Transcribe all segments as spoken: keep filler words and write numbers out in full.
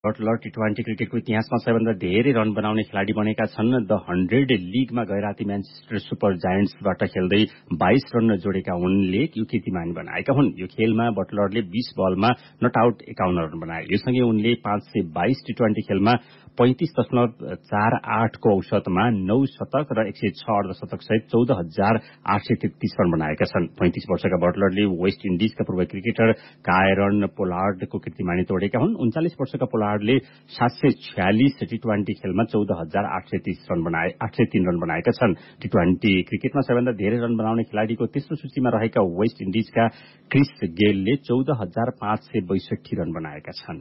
Buttler T twenty क्रिकेटको इतिहासमा सबैभन्दा धेरै रन बनाउने खेलाडी बनेका छन्। द हन्ड्रेड लिगमा गैराती म्यानचेस्टर सुपर जायन्ट्सबाट खेल्दै बाइस रन जोडेका उनले यो कीर्तिमान बनाएका हुन्। यो खेलमा बटलरले बीस बलमा नट आउट एकाउन्न रन बनाए। योसँगै उनले पाँच सय बाइस टी ट्वेन्टी खेलमा पैंतिस दशमलव चार आठको औसतमा नौ शतक र एक सय छ अर्धशतक सहित चौध हजार आठ सय तेत्तीस रन बनाएका छन्। पैंतिस वर्षका बटलरले वेस्ट इन्डिजका पूर्व क्रिकेटर कायरन पोलार्डको कीर्तिमानी तोडेका हुन्। उन्चालिस वर्षका पोलार्डले सात सय छयालिस टी ट्वेन्टी खेलमा चौध हजार आठ सय तीस रन बनाए आठ सय तीन रन बनाएका छन्। टी ट्वेन्टी क्रिकेटमा सबैभन्दा धेरै रन बनाउने खेलाड़ीको तेस्रो सूचीमा रहेका वेस्ट इन्डिजका क्रिस गेलले चौध हजार पाँच सय बैसठी रन बनाएका छन्।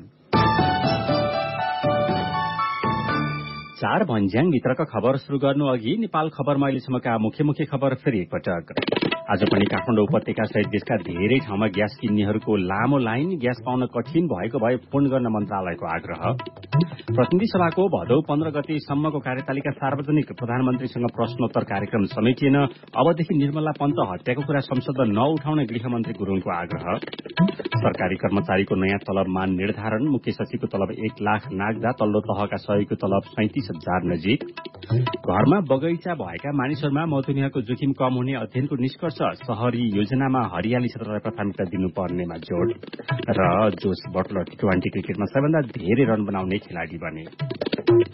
चार भन्ज्याङ भित्रका खबर शुरू गर्नु अघि नेपाल खबरमा अहिलेसम्मका मुख्य मुख्य खबर फेरि एकपटक। आज पनि काठमाडौँ उपत्यका सहित देशका धेरै ठाउँमा ग्यास किन्नेहरूको लामो लाइन, ग्यास पाउन कठिन भएको भए फोन गर्न मन्त्रालयको आग्रह। प्रतिनिधि सभाको भदौ पन्ध्र गतेसम्मको कार्यतालिका सार्वजनिक, प्रधानमन्त्रीसँग प्रश्नोत्तर कार्यक्रम समेटिएन। अबदेखि निर्मला पन्त हत्याको कुरा संसदमा नउठाउने गृहमन्त्री गुरुङको आग्रह। सरकारी कर्मचारीको नयाँ तलबमान निर्धारण, मुख्य सचिवको तलब एक लाख नाग्दा तल्लो तहका सहयोगीको तलब सैंतिस हजार नजिक। घरमा बगैँचा भएका मानिसहरूमा मधुमेहको जोखिम कम हुने अध्ययनको निष्कर्ष, शहरी योजनामा हरियाली क्षेत्रलाई प्राथमिकता दिनुपर्नेमा जोड। र जोस बटलर टी ट्वेन्टी क्रिकेटमा सबैभन्दा धेरै रन बनाउने खेलाडी बने।